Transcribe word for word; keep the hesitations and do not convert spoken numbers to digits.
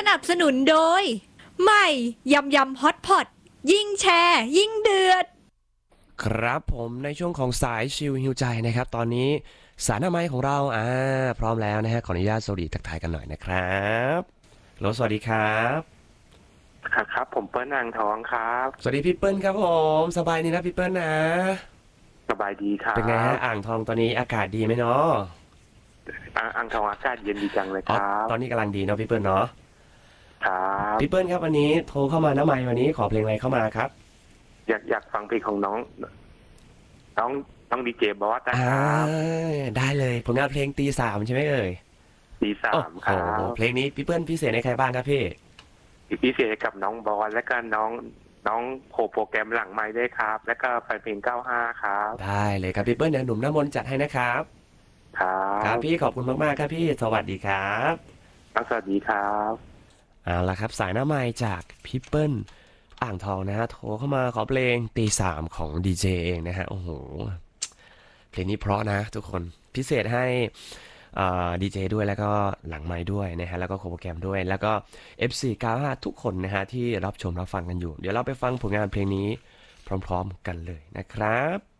นับสนุนโดยใหม่ยำยำฮอตพอตยิ่งแชร์ยิ่งเดือดครับผมในช่วงของสายชิลฮิวใจนะครับตอนนี้สารอนามัยของเราอ่าพร้อมแล้วนะฮะขออนุญาตสวัสดีทักทายกันหน่อยนะครับโหลสวัสดีครับครับครับผมเปิ้ลอ่างทองครับสวัสดีพี่เปิ้ลครับผมสบายดีนะพี่เปิ้ลนะสบายดีครับเป็นไงฮะอ่างทองตอนนี้อากาศดีไหมเนาะอ่างอ่างทองอากาศเย็นดีจังเลยครับตอนนี้กำลังดีเนาะพี่เปิ้ลเนาะครับพี่เปิ้ลครับวันนี้โทรเข้ามาหน้าไมค์วันนี้ขอเพลงอะไรเข้ามาครับอยากอยากฟังเพลงของน้องน้องน้องดีเจบอสนะอ่าครับได้เลยผลงานเพลงตีสามใช่ไหมเอ่ยตีสามครัโอ้บเพลงนี้พี่เปิ้ลพิเศษในใครบ้างครับพี่พิเศษกับน้องบอสและก็น้องน้องโคโปรแกรมหลังไม้ด้วยครับ แล้วก็แฟนเพลงเก้าห้าครับได้เลยครับพี่เปิ้ลเดี๋ยวหนุ่มน้ำมนต์จัดให้นะครับครับครับพี่ขอบคุณมากๆครับพี่สวัสดีครับสวัสดีครับเอาละครับสายหน้าไมค์จากพี่เปิ้ลอ่างทองนะฮะโทรเข้ามาขอเพลงตีสามของดีเจเองนะฮะโอ้โหเพลงนี้เพราะนะทุกคนพิเศษให้ดีเจด้วยแล้วก็หลังไมค์ด้วยนะฮะแล้วก็โคโปรแกรมด้วยแล้วก็ เอฟ ซี เก้าห้า ทุกคนนะฮะที่รับชมรับฟังกันอยู่เดี๋ยวเราไปฟังผลงานเพลงนี้พร้อมๆกันเลยนะครับ